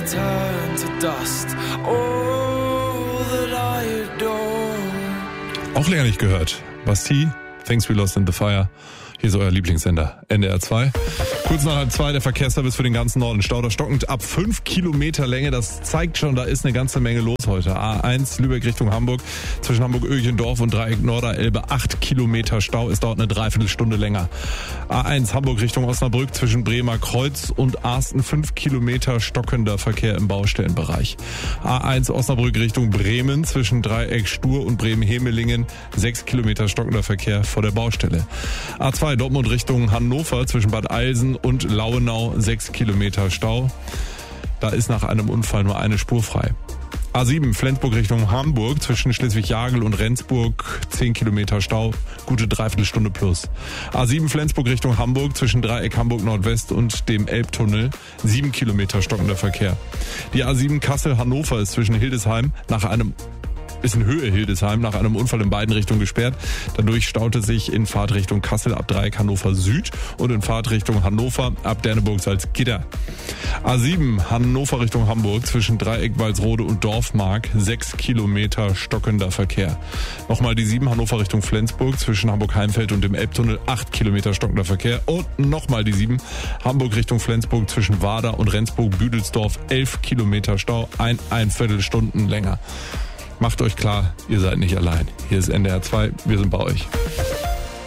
turn to dust. All that I adore. Auch länger nicht gehört. Bastille, Things We Lost in the Fire. Hier ist euer Lieblingssender, NDR 2. Kurz nach 1:30 der Verkehrsservice für den ganzen Norden. Stau da stockend ab 5 Kilometer Länge. Das zeigt schon, da ist eine ganze Menge los heute. A1 Lübeck Richtung Hamburg. Zwischen Hamburg-Öchendorf und Dreieck Norderelbe 8 Kilometer Stau. Es dauert eine Dreiviertelstunde länger. A1 Hamburg Richtung Osnabrück zwischen Bremer Kreuz und Arsten 5 Kilometer stockender Verkehr im Baustellenbereich. A1 Osnabrück Richtung Bremen zwischen Dreieck Stur und Bremen-Hemelingen 6 Kilometer stockender Verkehr vor der Baustelle. A2 Dortmund Richtung Hannover zwischen Bad Eilsen und Lauenau 6 Kilometer Stau. Da ist nach einem Unfall nur eine Spur frei. A7 Flensburg Richtung Hamburg zwischen Schleswig-Jagel und Rendsburg 10 Kilometer Stau, gute Dreiviertelstunde plus. A7 Flensburg Richtung Hamburg zwischen Dreieck Hamburg Nordwest und dem Elbtunnel 7 Kilometer stockender Verkehr. Die A7 Kassel Hannover ist zwischen Hildesheim ist in Höhe Hildesheim nach einem Unfall in beiden Richtungen gesperrt. Dadurch staute sich in Fahrtrichtung Kassel ab Dreieck Hannover Süd und in Fahrtrichtung Hannover ab Derneburg-Salzgitter. A7 Hannover Richtung Hamburg zwischen Dreieck Walsrode und Dorfmark 6 Kilometer stockender Verkehr. Nochmal die 7 Hannover Richtung Flensburg zwischen Hamburg-Heimfeld und dem Elbtunnel 8 Kilometer stockender Verkehr. Und nochmal die 7 Hamburg Richtung Flensburg zwischen Wader und Rendsburg-Büdelsdorf 11 Kilometer Stau, ein Viertelstunden länger. Macht euch klar, ihr seid nicht allein. Hier ist NDR 2, wir sind bei euch.